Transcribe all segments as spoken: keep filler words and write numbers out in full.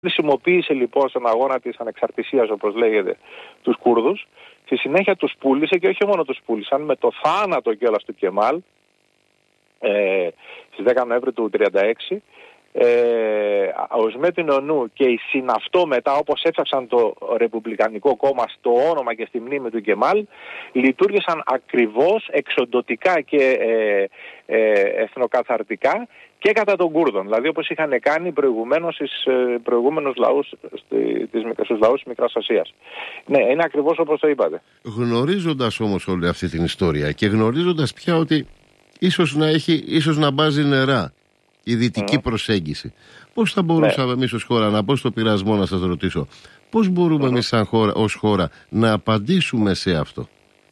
Χρησιμοποίησε λοιπόν στον αγώνα της ανεξαρτησίας, όπως λέγεται, τους Κούρδους. Στη συνέχεια τους πούλησε και όχι μόνο τους πούλησαν, με το θάνατο κιόλας του Κεμάλ ε, στις δέκα Νοέμβρη του χίλια εννιακόσια τριάντα έξι. Ε, ο Ισμέτ Ινονού και οι συναυτό μετά, όπως έφτιαξαν το Ρεπουμπλικανικό Κόμμα στο όνομα και στη μνήμη του Κεμάλ, λειτουργήσαν ακριβώς εξοντωτικά και ε, ε, εθνοκαθαρτικά και κατά των Κούρδων, δηλαδή όπως είχαν κάνει προηγουμένως στις ε, προηγούμενους λαούς, στη, τις, στους λαούς της Μικράς Ασίας. Ναι, είναι ακριβώς όπως το είπατε. Γνωρίζοντας όμως όλη αυτή την ιστορία και γνωρίζοντας πια ότι ίσως να, έχει, ίσως να μπάζει νερά η δυτική mm. προσέγγιση, πώς θα μπορούσαμε ναι. εμείς ως χώρα, να πω στο πειρασμό να σας ρωτήσω, πώς μπορούμε mm. εμείς σαν χώρα, ως χώρα να απαντήσουμε σε αυτό?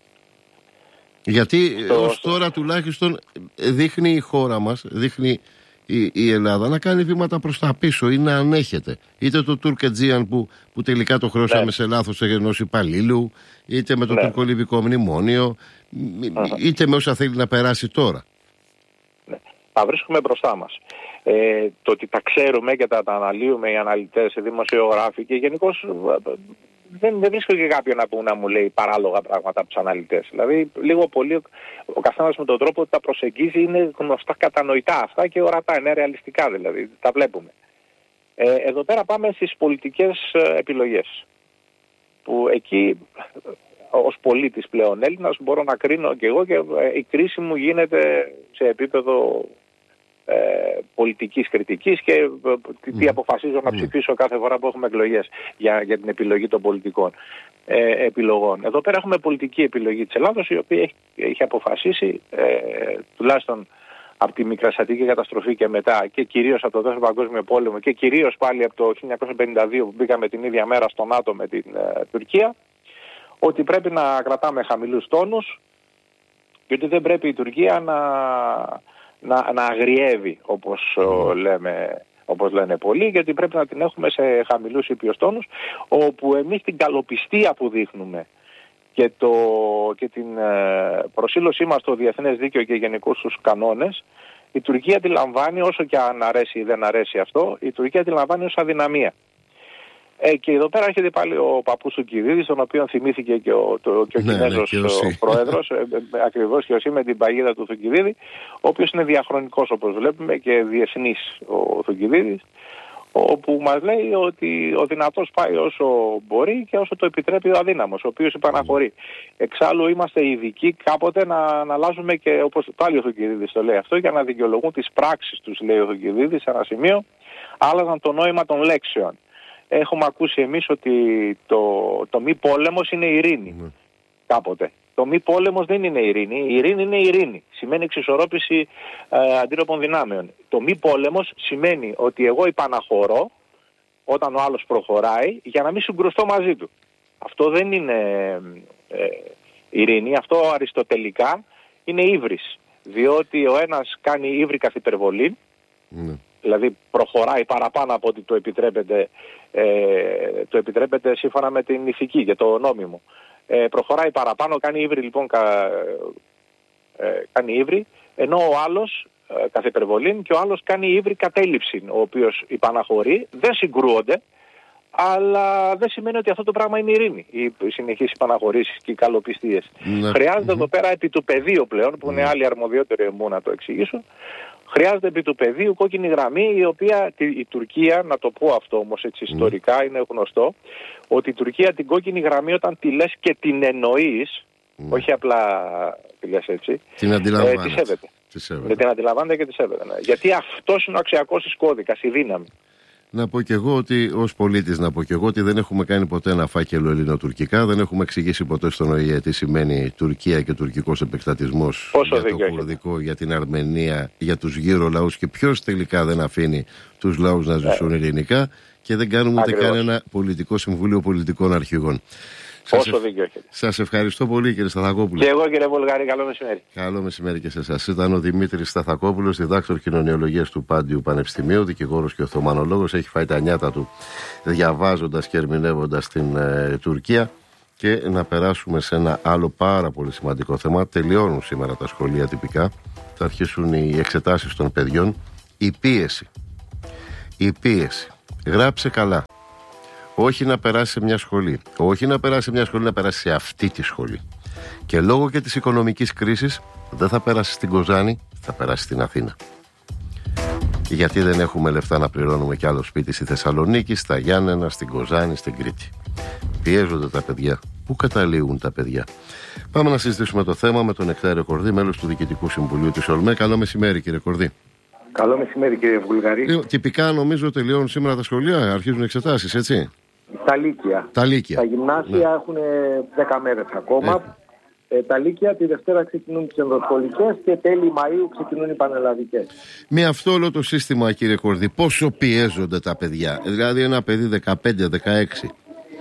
Γιατί το... ως τώρα τουλάχιστον δείχνει η χώρα μας, δείχνει η, η Ελλάδα να κάνει βήματα προς τα πίσω ή να ανέχεται. Είτε το Τουρκετζίαν που, που τελικά το χρώσαμε ναι. σε λάθος ενός υπαλλήλου, είτε με το ναι. τουρκολιβικό μνημόνιο, mm-hmm. είτε με όσα θέλει να περάσει τώρα. Τα βρίσκουμε μπροστά μας. Ε, το ότι τα ξέρουμε και τα, τα αναλύουμε οι αναλυτές, οι δημοσιογράφοι και γενικώς δεν, δεν βρίσκω και κάποιον να, που να μου λέει παράλογα πράγματα από τους αναλυτές. Δηλαδή, λίγο πολύ ο καθένας με τον τρόπο ότι τα προσεγγίζει είναι γνωστά, κατανοητά αυτά και ορατά, είναι ρεαλιστικά δηλαδή, τα βλέπουμε. Ε, εδώ πέρα πάμε στις πολιτικές επιλογές. Που εκεί, ως πολίτης πλέον Έλληνας, μπορώ να κρίνω και εγώ και η κρίση μου γίνεται σε επίπεδο ε, πολιτικής κριτικής και ε, τι, τι αποφασίζω να ψηφίσω κάθε φορά που έχουμε εκλογές για, για την επιλογή των πολιτικών ε, επιλογών. Εδώ πέρα έχουμε πολιτική επιλογή της Ελλάδος, η οποία έχει, έχει αποφασίσει ε, τουλάχιστον από τη Μικρασιατική καταστροφή και μετά και κυρίως από το Δεύτερο Παγκόσμιο Πόλεμο και κυρίως πάλι από το χίλια εννιακόσια πενήντα δύο που μπήκαμε την ίδια μέρα στο ΝΑΤΟ με την ε, Τουρκία, ότι πρέπει να κρατάμε χαμηλούς τόνους και ότι δεν πρέπει η Τουρκία να, να, να αγριεύει όπως, λέμε, όπως λένε πολλοί, γιατί πρέπει να την έχουμε σε χαμηλούς ήπιους τόνους, όπου εμείς την καλοπιστία που δείχνουμε και, το, και την προσήλωσή μας στο διεθνές δίκαιο και γενικώς στους κανόνες, η Τουρκία τη λαμβάνει, όσο και αν αρέσει ή δεν αρέσει αυτό, η Τουρκία τη λαμβάνει ως αδυναμία. Ε, και εδώ πέρα έρχεται πάλι ο παππούς του Κηδίδη, τον οποίο θυμήθηκε και ο, το, και ο ναι, Κινέζος ναι, ο πρόεδρος, ε, ε, ακριβώς και όσοι με την παγίδα του Θουκυδίδη, ο οποίος είναι διαχρονικός όπως βλέπουμε και διεθνής ο Θουκυδίδης, όπου μας λέει ότι ο δυνατός πάει όσο μπορεί και όσο το επιτρέπει ο αδύναμος, ο οποίος υπαναχωρεί. Εξάλλου είμαστε ειδικοί κάποτε να, να αλλάζουμε και, όπως πάλι ο Θουκυδίδης το λέει αυτό, για να δικαιολογούν τις πράξεις τους, λέει ο Θουκυδίδης σε ένα σημείο, άλλαζαν το νόημα των λέξεων. Έχουμε ακούσει εμείς ότι το, το μη πόλεμος είναι ειρήνη mm. κάποτε. Το μη πόλεμος δεν είναι ειρήνη. Η ειρήνη είναι ειρήνη. Σημαίνει εξισορρόπηση ε, αντίρροπων δυνάμεων. Το μη πόλεμος σημαίνει ότι εγώ υπαναχωρώ όταν ο άλλος προχωράει για να μην συγκρουστώ μαζί του. Αυτό δεν είναι ε, ειρήνη. Αυτό αριστοτελικά είναι ύβρις. Διότι ο ένας κάνει ύβρι καθ' υπερβολή. Mm. Δηλαδή προχωράει παραπάνω από ότι το επιτρέπεται, ε, το επιτρέπεται σύμφωνα με την ηθική και το νόμιμο. Ε, προχωράει παραπάνω, κάνει ύβρι λοιπόν, κα, ε, κάνει ύβρι, ενώ ο άλλος ε, καθ' υπερβολήν και ο άλλος κάνει ύβρι κατέληψη, ο οποίος υπαναχωρεί, δεν συγκρούονται, αλλά δεν σημαίνει ότι αυτό το πράγμα είναι ειρήνη, οι συνεχείς υπαναχωρήσεις και οι καλοπιστίες. Ναι. Χρειάζεται mm-hmm. εδώ πέρα επί του πεδίου πλέον, που είναι άλλοι αρμοδιότεροι μου να το εξηγήσουν, χρειάζεται επί του πεδίου κόκκινη γραμμή, η οποία η Τουρκία, να το πω αυτό όμως έτσι ιστορικά, mm. είναι γνωστό, ότι η Τουρκία την κόκκινη γραμμή όταν τη λες και την εννοείς, mm. όχι απλά τη λες έτσι, την αντιλαμβάνεται. Ε, τη σέβεται. Τη σέβεται. Την αντιλαμβάνεται και τη σέβεται. Ναι. Γιατί αυτός είναι ο αξιακός της κώδικας, η δύναμη. Να πω και εγώ ότι, ως πολίτης, να πω και εγώ ότι δεν έχουμε κάνει ποτέ ένα φάκελο ελληνοτουρκικά, δεν έχουμε εξηγήσει ποτέ στον ΟΗΕ τι σημαίνει Τουρκία και τουρκικός επεκτατισμός για το κουρδικό, για την Αρμενία, για τους γύρω λαούς και ποιος τελικά δεν αφήνει τους λαούς να ζήσουν ελληνικά και δεν κάνουμε ούτε κανένα πολιτικό συμβούλιο πολιτικών αρχηγών. Σας, Όσο δίκιο έχετε. Σας ευχαριστώ πολύ, κύριε Σταθακόπουλο. Και εγώ, κύριε Βουλγάρη, καλό μεσημέρι. Καλό μεσημέρι και σε εσάς. Ήταν ο Δημήτρης Σταθακόπουλος, διδάκτορ κοινωνιολογίας του Πάντιου Πανεπιστημίου, δικηγόρος και οθωμανολόγος. Έχει φάει τα νιάτα του διαβάζοντας και ερμηνεύοντας την ε, Τουρκία. Και να περάσουμε σε ένα άλλο πάρα πολύ σημαντικό θέμα. Τελειώνουν σήμερα τα σχολεία τυπικά. Θα αρχίσουν οι εξετάσεις των παιδιών. Η πίεση. Η πίεση Γράψε καλά. Όχι να περάσει σε μια σχολή. Όχι να περάσει σε μια σχολή, να περάσει σε αυτή τη σχολή. Και λόγω και της οικονομικής κρίσης δεν θα περάσει στην Κοζάνη, θα περάσει στην Αθήνα. Γιατί δεν έχουμε λεφτά να πληρώνουμε κι άλλο σπίτι στη Θεσσαλονίκη, στα Γιάννενα, στην Κοζάνη, στην Κρήτη. Πιέζονται τα παιδιά. Πού καταλήγουν τα παιδιά? Πάμε να συζητήσουμε το θέμα με τον Νεκτάριο Κορδή, μέλος του Διοικητικού Συμβουλίου της ΟΛΜΕ. Καλό μεσημέρι, κύριε Κορδή. Καλό μεσημέρι, κύριε Βουλγαρή. Τυπικά νομίζω τελειώνουν σήμερα τα σχολεία, αρχίζουν εξετάσεις, έτσι. Τα λύκεια. Τα, λύκεια. Τα γυμνάσια ναι. έχουν δέκα μέρες ακόμα. Ε, τα λύκεια τη Δευτέρα ξεκινούν τις ενδοσχολικές και τέλη Μαΐου ξεκινούν οι πανελλαδικές. Με αυτό όλο το σύστημα, κύριε Κορδή, πόσο πιέζονται τα παιδιά? Δηλαδή ένα παιδί δεκαπέντε δεκαέξι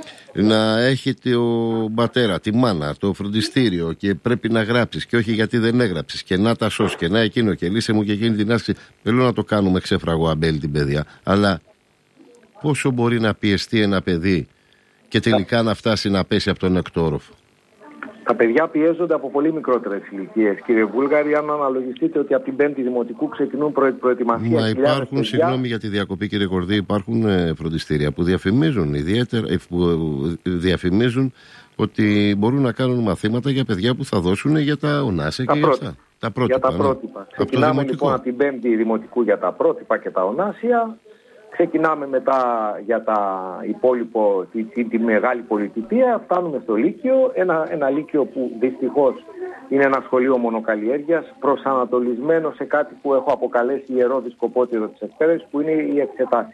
να έχει τον πατέρα, τη μάνα, το φροντιστήριο και πρέπει να γράψεις και όχι γιατί δεν έγραψες και να τα σώσει και να εκείνο και λύσε μου και εκείνη την άσκηση. Δεν λέω να το κάνουμε ξέφραγο αμπέλ την παιδιά, αλλά πόσο μπορεί να πιεστεί ένα παιδί και τελικά να φτάσει να πέσει από τον εκτόροφο? Τα παιδιά πιέζονται από πολύ μικρότερες ηλικίες, κύριε Βούλγαρη. Αν αναλογιστείτε ότι από την πέμπτη δημοτικού ξεκινούν προ... προετοιμασία. Μα υπάρχουν, συγγνώμη για τη διακοπή, κύριε Κορδή, υπάρχουν ε, φροντιστήρια που διαφημίζουν, ιδιαίτερα, ε, που ε, διαφημίζουν ότι μπορούν να κάνουν μαθήματα για παιδιά που θα δώσουν για τα ονάσια και για αυτά. Τα πρότυπα, για τα πρότυπα. Ναι. Ξεκινάμε λοιπόν από την πέμπτη δημοτικού για τα πρότυπα και τα ονάσια. Ξεκινάμε μετά για τα υπόλοιπο, τη, τη, τη μεγάλη πολιτική, φτάνουμε στο Λύκειο, ένα, ένα Λύκειο που δυστυχώς είναι ένα σχολείο μονοκαλλιέργειας, προσανατολισμένο σε κάτι που έχω αποκαλέσει ιερό δισκοπότηρο της εκπαίδευσης, που είναι οι εξετάσεις.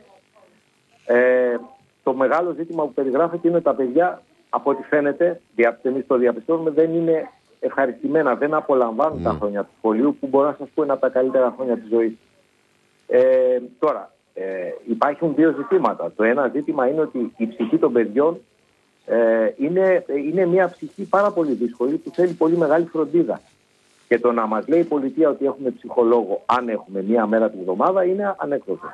Ε, το μεγάλο ζήτημα που περιγράφεται είναι ότι τα παιδιά, από ό,τι φαίνεται, εμείς το διαπιστώνουμε, δεν είναι ευχαριστημένα, δεν απολαμβάνουν mm. τα χρόνια του σχολείου, που μπορώ να σας πω είναι από τα καλύτερα χρόνια της ζωής. Ε, τώρα, Ε, υπάρχουν δύο ζητήματα. Το ένα ζήτημα είναι ότι η ψυχή των παιδιών ε, είναι, είναι μια ψυχή πάρα πολύ δύσκολη που θέλει πολύ μεγάλη φροντίδα. Και το να μας λέει η πολιτεία ότι έχουμε ψυχολόγο αν έχουμε μία μέρα την εβδομάδα είναι ανέκδοτο.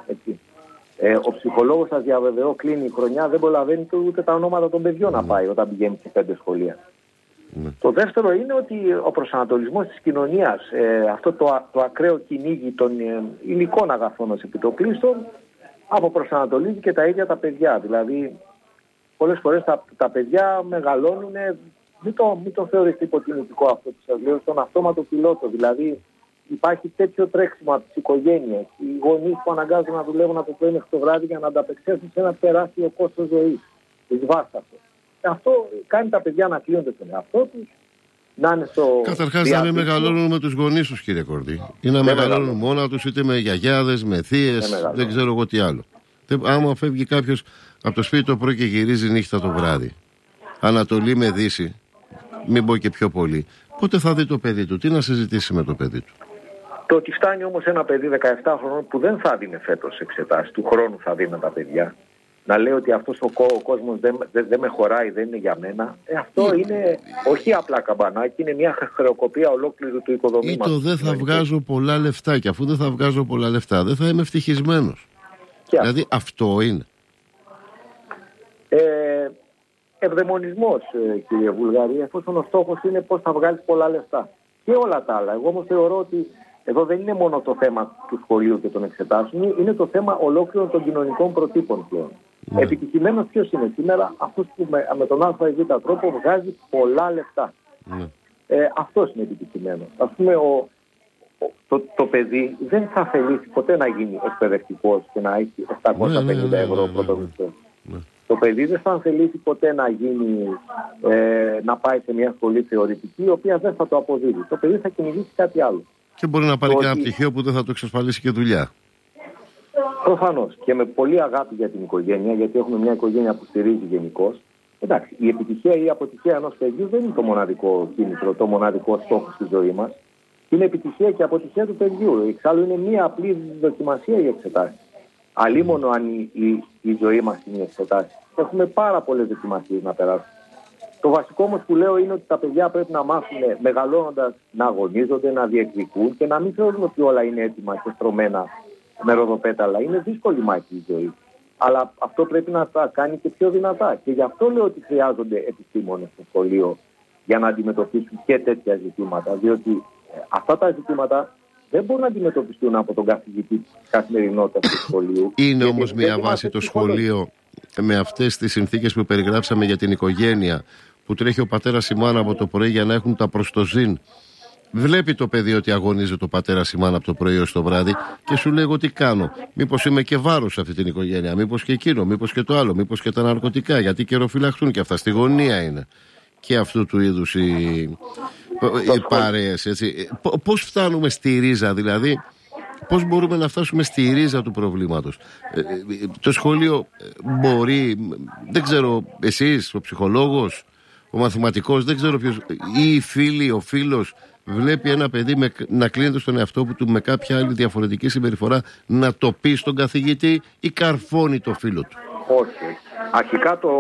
Ε, ο ψυχολόγος, σας διαβεβαιώ, κλείνει η χρονιά, δεν προλαβαίνει ούτε τα ονόματα των παιδιών να πάει όταν πηγαίνει σε πέντε σχολεία. Mm. Το δεύτερο είναι ότι ο προσανατολισμός της κοινωνίας, ε, αυτό το, το ακραίο κυνήγι των ε, υλικών αγαθών ως επιτοπλίστων, αποπροσανατολίζει και τα ίδια τα παιδιά. Δηλαδή, πολλές φορές τα, τα παιδιά μεγαλώνουν, μην το, μην το θεωρείτε υποτιμητικό αυτό που σας λέω, στον αυτόματο πιλότο. Δηλαδή, υπάρχει τέτοιο τρέξιμο από τις οικογένειες, οι γονείς που αναγκάζουν να δουλεύουν από το πρωί μέχρι το βράδυ για να ανταπεξέλθουν σε ένα τεράστιο κόστος ζωής, δυσβάσταχτο. Αυτό κάνει τα παιδιά να κλείονται στον εαυτό τους, να είναι στο. Καταρχάς να μην μεγαλώνουν με τους γονείς τους, κύριε Κορδή. Ή να μεγαλώνουν μόνα τους, είτε με γιαγιάδες, με θείες, δεν, δεν ξέρω εγώ τι άλλο. Άμα φεύγει κάποιος από το σπίτι το πρωί και γυρίζει νύχτα το βράδυ, Ανατολή με Δύση, μην πω και πιο πολύ, πότε θα δει το παιδί του, τι να συζητήσει με το παιδί του? Το ότι φτάνει όμως ένα παιδί δεκαεπτά χρονών που δεν θα δίνει φέτος εξετάσεις, του χρόνου θα δίνει τα παιδιά, να λέει ότι αυτός ο, κο, ο κόσμος δεν, δεν, δεν με χωράει, δεν είναι για μένα, ε, αυτό είναι όχι απλά καμπανάκι, είναι μια χρεοκοπία ολόκληρου του οικοδομήματος. Ή το δεν θα βγάζω πολλά λεφτά, και αφού δεν θα βγάζω πολλά λεφτά δεν θα είμαι ευτυχισμένος. Και δηλαδή αυτό, αυτό είναι. Ε, ευδαιμονισμός, ε, κύριε Βουλγαρή, εφόσον ο στόχος είναι πώς θα βγάλεις πολλά λεφτά. Και όλα τα άλλα. Εγώ όμως θεωρώ ότι εδώ δεν είναι μόνο το θέμα του σχολείου και των εξετάσεων, είναι το θέμα ολόκληρων των κοινωνικών προτύπων πλέον. Mm. Επιτυχημένος ποιος είναι σήμερα? Αυτός που με, με τον α ή β τρόπο βγάζει πολλά λεφτά. Mm. Ε, αυτός είναι επιτυχημένος. Ας πούμε, ο, ο, το, το παιδί δεν θα θελήσει ποτέ να γίνει εκπαιδευτικός και να έχει επτακόσια πενήντα ευρώ πρωτομισθό. Το παιδί δεν θα θελήσει ποτέ να γίνει, ε, να πάει σε μια σχολή θεωρητική, η οποία δεν θα το αποδίδει. Το παιδί θα κυνηγήσει κάτι άλλο. Και μπορεί να πάρει το και ένα ότι... πτυχίο που δεν θα το εξασφαλίσει και δουλειά. Προφανώς. Και με πολύ αγάπη για την οικογένεια, γιατί έχουμε μια οικογένεια που στηρίζει γενικώς. Εντάξει, η επιτυχία ή η αποτυχία ενός παιδιού δεν είναι το μοναδικό κίνητρο, το μοναδικό στόχο στη ζωή μας. Είναι επιτυχία και αποτυχία του παιδιού. Εξάλλου είναι μια απλή δοκιμασία η εξετάσεις. Αλίμονο αν η, η, η ζωή μας είναι η εξετάσεις. Έχουμε πάρα πολλές δοκιμασίες να περάσουμε. Το βασικό όμως που λέω είναι ότι τα παιδιά πρέπει να μάθουν μεγαλώνοντας να αγωνίζονται, να διεκδικούν και να μην θεωρούν ότι όλα είναι έτοιμα και στρωμένα με ροδοπέταλα. Είναι δύσκολη μάχη η ζωή. Αλλά αυτό πρέπει να τα κάνει και πιο δυνατά. Και γι' αυτό λέω ότι χρειάζονται επιστήμονες στο σχολείο για να αντιμετωπίσουν και τέτοια ζητήματα. Διότι αυτά τα ζητήματα δεν μπορούν να αντιμετωπιστούν από τον καθηγητή της καθημερινότητας του σχολείου. Είναι όμως μια βάση το σχολείο με αυτές τις συνθήκες που περιγράψαμε για την οικογένεια, που τρέχει ο πατέρας η μάνα από το πρωί για να έχουν τα προστοζήν. Βλέπει το παιδί ότι αγωνίζεται ο πατέρας η μάνα από το πρωί ως το βράδυ και σου λέει: εγώ τι κάνω? Μήπως είμαι και βάρος σε αυτή την οικογένεια? Μήπως και εκείνο, μήπως και το άλλο, μήπως και τα ναρκωτικά? Γιατί καιροφυλαχτούν και αυτά. Στη γωνία είναι και αυτού του είδους οι, οι παρέες. Έτσι. Πώς φτάνουμε στη ρίζα, δηλαδή, πώς μπορούμε να φτάσουμε στη ρίζα του προβλήματος? Το σχολείο μπορεί, δεν ξέρω, εσείς, ο ψυχολόγος, ο μαθηματικός, δεν ξέρω ποιος, ή οι φίλοι, ο φίλος, βλέπει ένα παιδί με, να κλείνεται στον εαυτό του με κάποια άλλη διαφορετική συμπεριφορά, να το πει στον καθηγητή, ή καρφώνει το φίλο του? Όχι. Αρχικά το,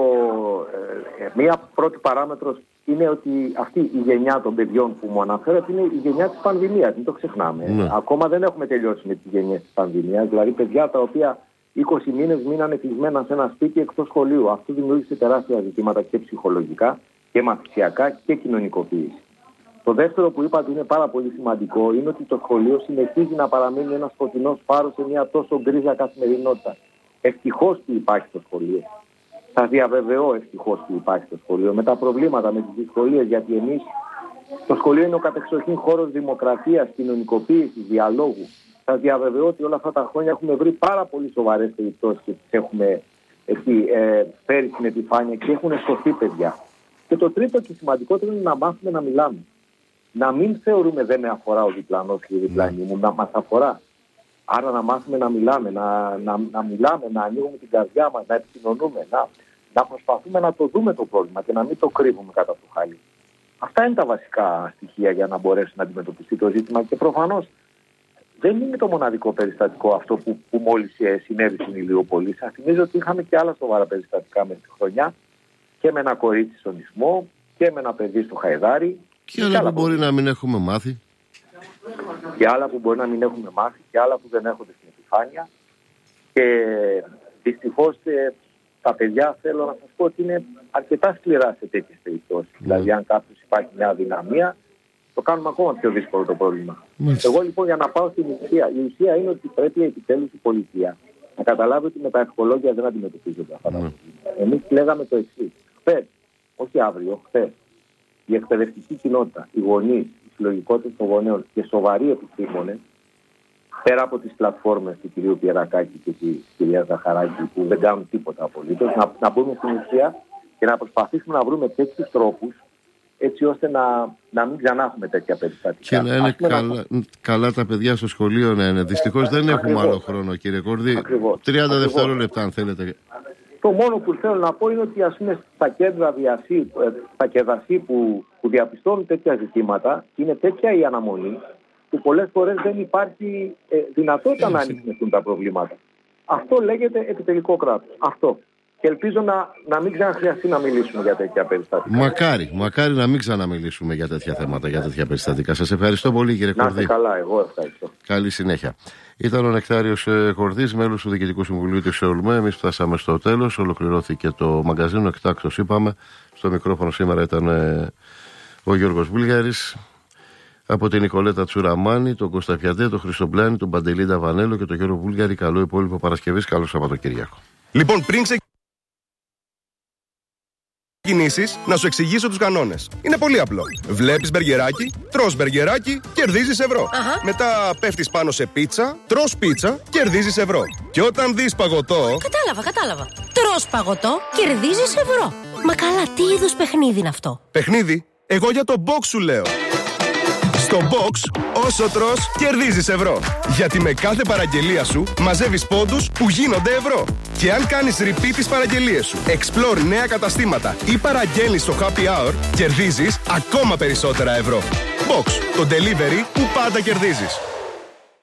ε, μία πρώτη παράμετρος είναι ότι αυτή η γενιά των παιδιών που μου αναφέρατε είναι η γενιά της πανδημίας, μην το ξεχνάμε. Ναι. Ακόμα δεν έχουμε τελειώσει με τις γενιές της πανδημίας, δηλαδή παιδιά τα οποία είκοσι μήνες μείνανε κλεισμένα σε ένα σπίτι εκτός σχολείου. Αυτό δημιούργησε τεράστια ζητήματα και ψυχολογικά και μαθησιακά και κοινωνικοποίηση. Το δεύτερο που είπατε είναι πάρα πολύ σημαντικό, είναι ότι το σχολείο συνεχίζει να παραμείνει ένας φωτεινός φάρος σε μια τόσο γκρίζα καθημερινότητα. Ευτυχώς που υπάρχει το σχολείο. Θα διαβεβαιώ ευτυχώς που υπάρχει το σχολείο, με τα προβλήματα, με τις δυσκολίες, γιατί εμείς το σχολείο είναι ο κατεξοχήν χώρος δημοκρατίας, κοινωνικοποίησης, διαλόγου. Θα διαβεβαιώ ότι όλα αυτά τα χρόνια έχουμε βρει πάρα πολύ σοβαρές περιπτώσεις και τις έχουμε εκεί, ε, φέρει στην επιφάνεια και έχουν σωθεί παιδιά. Και το τρίτο και σημαντικότερο είναι να μάθουμε να μιλάμε. Να μην θεωρούμε δεν με αφορά ο διπλανός και η διπλανή μου, να μας αφορά. Άρα να μάθουμε να μιλάμε, να, να, να μιλάμε, να ανοίγουμε την καρδιά μας, να επικοινωνούμε, να, να προσπαθούμε να το δούμε το πρόβλημα και να μην το κρύβουμε κάτω από το χάλι. Αυτά είναι τα βασικά στοιχεία για να μπορέσει να αντιμετωπιστεί το ζήτημα και προφανώς δεν είναι το μοναδικό περιστατικό αυτό που, που μόλις συνέβη στην Ηλιούπολη. Σας θυμίζω ότι είχαμε και άλλα σοβαρά περιστατικά μέσα στη χρονιά και με ένα κορίτσι στον Ισθμό και με ένα παιδί στο Χαϊδάρι. Και άλλα που μπορεί να μην έχουμε μάθει. Και άλλα που μπορεί να μην έχουμε μάθει και άλλα που δεν έρχονται στην επιφάνεια. Και δυστυχώς τα παιδιά, θέλω να σας πω ότι είναι αρκετά σκληρά σε τέτοιες περιπτώσεις. Mm. Δηλαδή, αν κάποιος υπάρχει μια αδυναμία, το κάνουμε ακόμα πιο δύσκολο το πρόβλημα. Mm. Εγώ λοιπόν, για να πάω στην ουσία, η ουσία είναι ότι πρέπει επιτέλους η πολιτεία να καταλάβει ότι με τα ευχολόγια δεν αντιμετωπίζονται αυτά τα mm. προβλήματα. Εμείς λέγαμε το εξής. Χθες, όχι αύριο, χθες, η εκπαιδευτική κοινότητα, οι γονείς, οι συλλογικότητες των γονέων και σοβαροί επιστήμονες, πέρα από τις πλατφόρμες του κυρίου Πιερακάκη και της κυρίας Ζαχαράκη που δεν κάνουν τίποτα απολύτως, να, να μπούμε στην ουσία και να προσπαθήσουμε να βρούμε τέτοιους τρόπους έτσι ώστε να, να μην ξανά έχουμε τέτοια περιστατικά. Και να είναι καλά, να... καλά τα παιδιά στο σχολείο να είναι. Δυστυχώς δεν Ακριβώς. έχουμε άλλο χρόνο, κύριε Κορδί. Ακριβώς. τριάντα Ακριβώς. δευτερόλεπτα αν θέλετε. Το μόνο που θέλω να πω είναι ότι, ας πούμε, στα κέντρα διασύ, στα κεδασί που, που διαπιστώνουν τέτοια ζητήματα, είναι τέτοια η αναμονή που πολλές φορές δεν υπάρχει ε, δυνατότητα να ανοιχνευτούν τα προβλήματα. Αυτό λέγεται επιτελικό κράτος. Αυτό. Και ελπίζω να, να μην ξαναχρειαστεί να μιλήσουμε για τέτοια περιστατικά. Μακάρι, μακάρι να μην ξαναμιλήσουμε για τέτοια θέματα, για τέτοια περιστατικά. Σας ευχαριστώ πολύ, κύριε Κορδί. Να είστε καλά, εγώ ευχαριστώ. Καλή συνέχεια. Ήταν ο Νεκτάριος Κορδής, μέλος του Διοικητικού Συμβουλίου της ΕΟΛΜΕ. Εμείς φτάσαμε στο τέλος. Ολοκληρώθηκε το μαγκαζίνο. Εκτάκτως είπαμε. Στο μικρόφωνο σήμερα ήταν ε, ο Γιώργος Βούλγαρης. Από την Νικολέτα Τσουραμάνη, τον Κώστα Πιαντέ, τον Χριστομπλάνη, τον Παντελίντα Βανέλο και τον Γιώργο Βούλγαρη. Καλό υπόλοιπο Παρασκευής. Καλό Σαββατοκύριακο. Λοιπόν, πριν ξεκινήσεις, να σου εξηγήσω τους κανόνες. Είναι πολύ απλό. Βλέπεις μπεργκεράκι, τρως μπεργκεράκι, κερδίζεις ευρώ. Uh-huh. Μετά πέφτεις πάνω σε πίτσα, τρως πίτσα, κερδίζεις ευρώ. Και όταν δεις παγωτό. Κατάλαβα, κατάλαβα. Τρως παγωτό, κερδίζεις ευρώ. Μα καλά, τι είδους παιχνίδι είναι αυτό? Παιχνίδι? Εγώ για το box σου λέω. Στο box, όσο τρως, κερδίζεις ευρώ. Γιατί με κάθε παραγγελία σου μαζεύεις πόντους που γίνονται ευρώ. Και αν κάνεις repeat τις παραγγελίες σου, explore νέα καταστήματα ή παραγγέλνεις στο happy hour, κερδίζεις ακόμα περισσότερα ευρώ. Box, το delivery που πάντα κερδίζεις.